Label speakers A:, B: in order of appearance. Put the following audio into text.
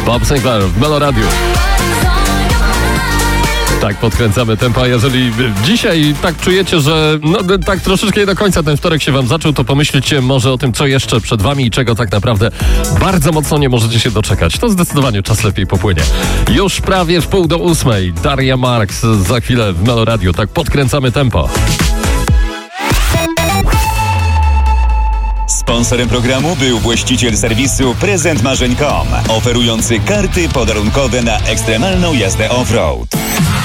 A: Bob Sinclair w Melo Radio. Tak, podkręcamy tempo, a jeżeli dzisiaj tak czujecie, że tak troszeczkę nie do końca ten wtorek się wam zaczął, to pomyślcie może o tym, co jeszcze przed wami i czego tak naprawdę bardzo mocno nie możecie się doczekać. To zdecydowanie czas lepiej popłynie. Już prawie w 7:30. Daria Marks za chwilę w Melo Radio. Tak, podkręcamy tempo.
B: Sponsorem programu był właściciel serwisu prezentmarzeń.com, oferujący karty podarunkowe na ekstremalną jazdę off-road.